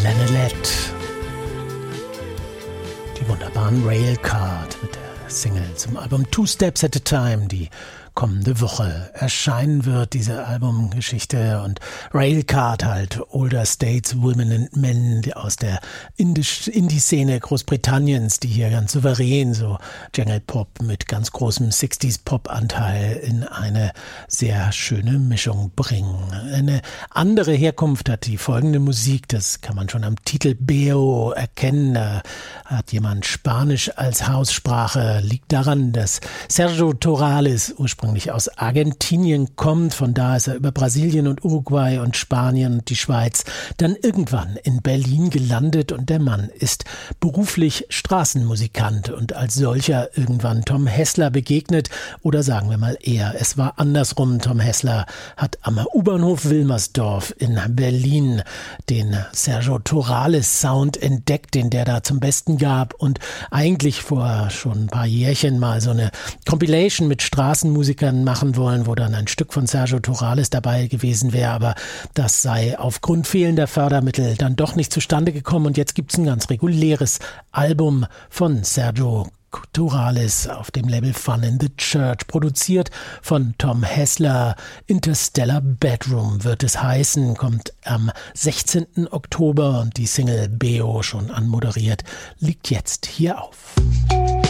Lanelette. Die wunderbaren Railcard mit der Single zum Album Two Steps at a Time, die kommende Woche erscheinen wird, diese Albumgeschichte. Und Railcard halt, Older States, Women and Men aus der Indie-Szene Großbritanniens, die hier ganz souverän so Jungle Pop mit ganz großem 60s-Pop-Anteil in eine sehr schöne Mischung bringen. Eine andere Herkunft hat die folgende Musik, das kann man schon am Titel Beo erkennen. Da hat jemand Spanisch als Haussprache, liegt daran, dass Sergio Torales ursprünglich aus Argentinien kommt, von da ist er über Brasilien und Uruguay und Spanien und die Schweiz dann irgendwann in Berlin gelandet und der Mann ist beruflich Straßenmusikant und als solcher irgendwann Tom Hessler begegnet oder sagen wir mal eher, es war andersrum. Tom Hessler hat am U-Bahnhof Wilmersdorf in Berlin den Sergio Torales Sound entdeckt, den der da zum Besten gab und eigentlich vor schon ein paar Jährchen mal so eine Compilation mit Straßenmusikern machen wollen, wo dann ein Stück von Sergio Torales dabei gewesen wäre, aber das sei aufgrund fehlender Fördermittel dann doch nicht zustande gekommen und jetzt gibt es ein ganz reguläres Album von Sergio Torales auf dem Label Fun in the Church, produziert von Tom Hessler. Interstellar Bedroom wird es heißen, kommt am 16. Oktober und die Single Beo, schon anmoderiert, liegt jetzt hier auf.